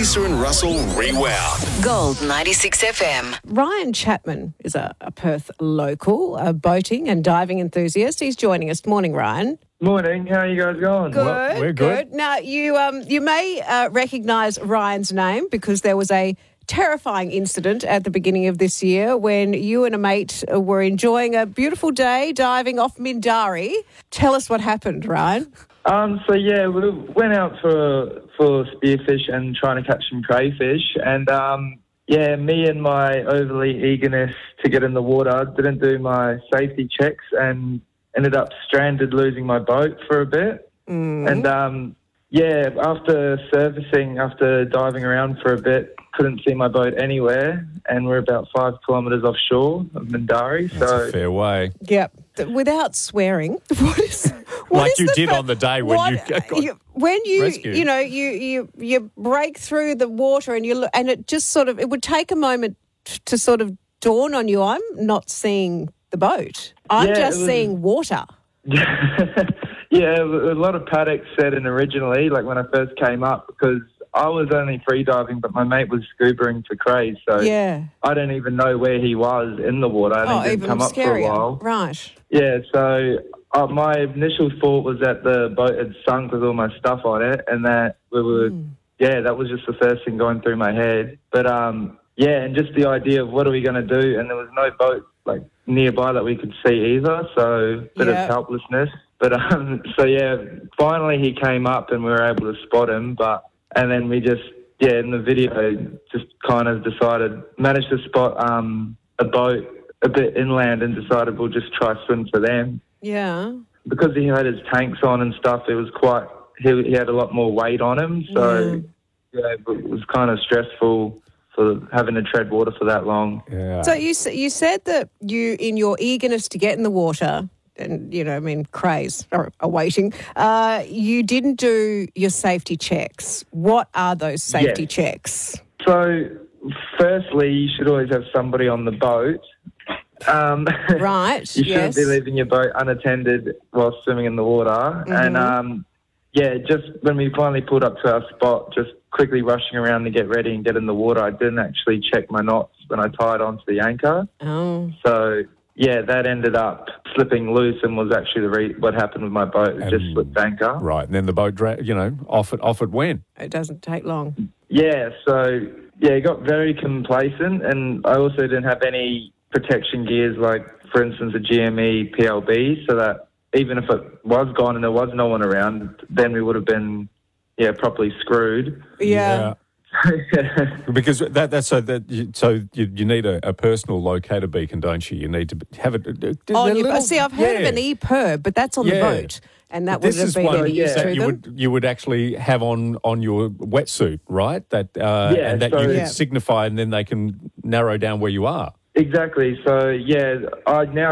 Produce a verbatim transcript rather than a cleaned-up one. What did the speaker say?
Lisa and Russell Rewound. Gold ninety-six F M. Ryan Chapman is a, a Perth local, a boating and diving enthusiast. He's joining us. Morning, Ryan. Morning. How are you guys going? Good, Well, we're good. Now, you um, you may uh, recognise Ryan's name because there was a terrifying incident at the beginning of this year when you and a mate were enjoying a beautiful day diving off Mindarie. Tell us what happened, Ryan. Um, so yeah, we went out for for spearfish and trying to catch some crayfish, and um, yeah, me and my overly eagerness to get in the water didn't do my safety checks and ended up stranded, losing my boat for a bit. Mm. And um, yeah, after surfacing, after diving around for a bit, couldn't see my boat anywhere, and we're about five kilometres offshore of Mindarie. That's so a fair way. Yep. Without swearing, what is what Like is you the did fir- on the day when what- you got you- when you rescued. you know you you you break through the water and you look, and it just sort of it would take a moment t- to sort of dawn on you. I'm not seeing the boat. I'm Yeah, just it was- seeing water. Yeah, a lot of paddock set in originally, like when I first came up, because I was only free diving, but my mate was scubaing for crays, so Yeah. I don't even know where he was in the water. I Oh, didn't even come up for a scarier. while. Right. Yeah, so uh, my initial thought was that the boat had sunk with all my stuff on it, and that we were, Mm. yeah, that was just the first thing going through my head. But um, yeah, and just the idea of what are we going to do, and there was no boat like nearby that we could see either, so a bit Yeah. of helplessness. But um, so yeah, finally he came up and we were able to spot him. But and then we just yeah in the video just kind of decided managed to spot um, a boat a bit inland and decided we'll just try swim for them. Yeah. Because he had his tanks on and stuff, it was quite he, he had a lot more weight on him. So yeah, it was kind of stressful for having to tread water for that long. Yeah. So you s- you said that you, in your eagerness to get in the water, and, you know, I mean, craze are awaiting, uh, you didn't do your safety checks. What are those safety Yes. checks? So, firstly, you should always have somebody on the boat. Um, Right, you shouldn't yes. be leaving your boat unattended while swimming in the water. Mm-hmm. And, um, yeah, just when we finally pulled up to our spot, just quickly rushing around to get ready and get in the water, I didn't actually check my knots when I tied onto the anchor. Oh. So, yeah, that ended up slipping loose and was actually the re- what happened with my boat. It just And- slipped anchor. Right, and then the boat, dra- you know, off it, off it went. It doesn't take long. Yeah, so, yeah, it got very complacent, and I also didn't have any protection gears like, for instance, a G M E P L B, so that even if it was gone and there was no one around, then we would have been, yeah, properly screwed. Yeah. Because that, that's so that you, so you, you need a, a personal locator beacon, don't you? You need to have it. On a your, little- see, I've heard yeah. of an E P E R B, but that's on the Yeah. boat. And that would This have is been one any use yeah. to that you them. would you would actually have on, on your wetsuit, right? That uh, Yeah, and that so- you can Yeah. signify, and then they can narrow down where you are. Exactly. So, yeah, I now